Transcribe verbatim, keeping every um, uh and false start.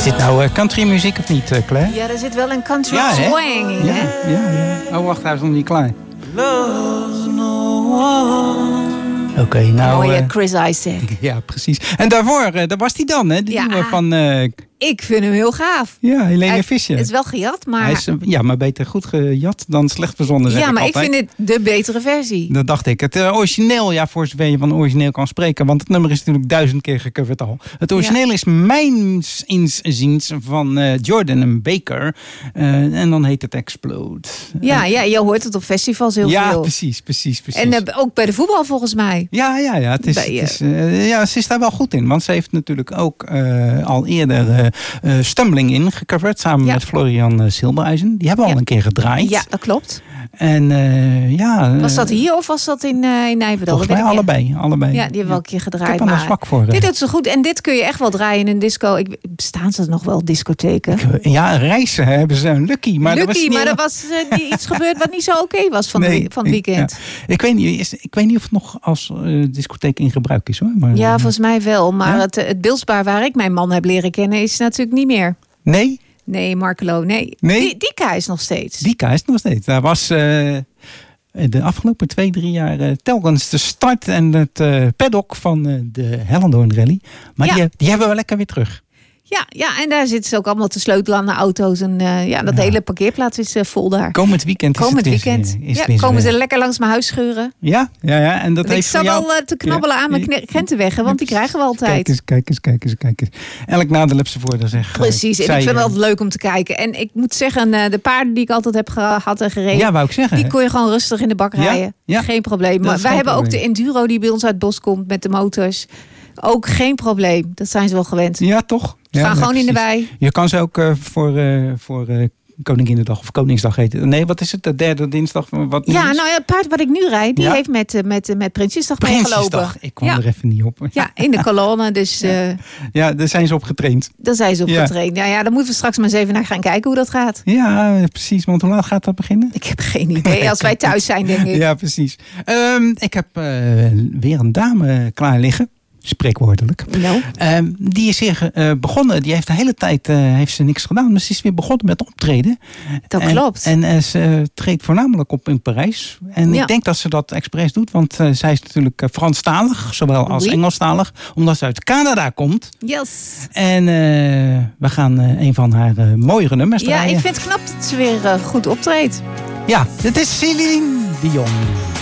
dit nou uh, country muziek of niet, uh, Claire? Ja, er zit wel een country ja, swing in, ja, hè? Ja, ja. Oh, wacht, hij is nog niet klaar. Oké, okay, nou... Mooie uh, Chris Isaak. Ja, precies. En daarvoor, uh, daar was hij dan, hè? Die ja. nieuwe van... Uh, Ik vind hem heel gaaf. Ja, Helene Fischer. Het is wel gejat, maar... Hij is, ja, maar beter goed gejat dan slecht verzonnen, zeg Ja, ik maar altijd. ik vind het de betere versie. Dat dacht ik. Het uh, origineel, ja, voor zover je van origineel kan spreken. Want het nummer is natuurlijk duizend keer gecoverd al. Het origineel ja. is mijns inziens van uh, Jordan en Baker. Uh, en dan heet het Explode. Ja, uh, ja, je hoort het op festivals heel ja, veel. Ja, precies, precies, precies. En uh, ook bij de voetbal volgens mij. Ja, ja, ja. Het is, bij, uh, het is, uh, ja, ze is daar wel goed in. Want ze heeft natuurlijk ook uh, al eerder uh, uh, Stumbling in gecoverd. Samen ja. met Florian uh, Silbereisen. Die hebben we ja. al een keer gedraaid. Ja, dat klopt. En uh, ja... Was dat hier of was dat in, uh, in Nijverdal? Volgens mij allebei, allebei. Ja, die hebben we wel een keer gedraaid. Ik heb er nog zwak voor. Dit doet zo goed. En dit kun je echt wel draaien in een disco. Ik, bestaan ze nog wel, discotheken? Ik, ja, reizen hebben ze een Lucky. Maar Lucky, er was, maar er was uh, die iets gebeurd wat niet zo oké okay was van, nee, de, van het weekend. Ik, ja. ik, weet niet, is, ik weet niet of het nog als uh, discotheek in gebruik is, hoor. Maar, ja, volgens mij wel. Maar ja? het, het Beelsbaar waar ik mijn man heb leren kennen is natuurlijk niet meer. Nee? Nee, Markelo, nee. nee? Die, die K is nog steeds. Die K is nog steeds. Daar was uh, de afgelopen twee, drie jaar uh, telkens de start en het uh, paddock van uh, de Hellendoorn Rally. Maar ja. die, die hebben we lekker weer terug. Ja, ja, en daar zitten ze ook allemaal te sleutelen aan de auto's. En uh, ja, dat ja. hele parkeerplaats is uh, vol daar. Komend weekend is Komend het weekend. Is, is ja, het komen ze lekker langs mijn huis scheuren. Ja, ja, ja. En dat ik heeft zat jou... al uh, te knabbelen ja. aan mijn Gentenweggen, want die krijgen we altijd. Kijk eens, kijk eens, kijk eens, kijk eens. Elk nadeel heb ze voor de zeg. Precies, en ik vind het altijd leuk om te kijken. En ik moet zeggen, uh, de paarden die ik altijd heb gehad en gereden, ja, wou ik zeggen, die kon je gewoon rustig in de bak rijden. Ja? Ja. Geen probleem. Maar wij hebben probleem. ook de Enduro die bij ons uit het bos komt met de motors. Ook geen probleem. Dat zijn ze wel gewend. Ja, toch? Ze gaan ja, gewoon precies. in de wei. Je kan ze ook uh, voor, uh, voor uh, Koninginnedag of Koningsdag eten. Nee, wat is het? De derde dinsdag? Wat ja, is? nou ja, het paard wat ik nu rijd, die ja? heeft met, met, met Prinsjesdag meegelopen. Ik kwam ja. er even niet op. Ja, in de kolonne. Dus, uh, ja, daar zijn ze op getraind. Daar zijn ze op ja. getraind. Ja, ja, dan moeten we straks maar eens even naar gaan kijken hoe dat gaat. Ja, precies. Want hoe laat gaat dat beginnen? Ik heb geen idee. Als wij thuis zijn, denk ik. Ja, precies. Um, ik heb uh, weer een dame klaar liggen. Spreekwoordelijk. No. Um, die is hier uh, begonnen. Die heeft de hele tijd uh, heeft ze niks gedaan. Dus ze is weer begonnen met optreden. Dat en, klopt. En uh, ze uh, treedt voornamelijk op in Parijs. En ja. ik denk dat ze dat expres doet. Want uh, zij is natuurlijk uh, Franstalig. Zowel als oui. Engelstalig. Omdat ze uit Canada komt. Yes. En uh, we gaan uh, een van haar uh, mooiere nummers ja, draaien. Ja, ik vind het knap dat ze weer uh, goed optreedt. Ja, dit is Céline Dion.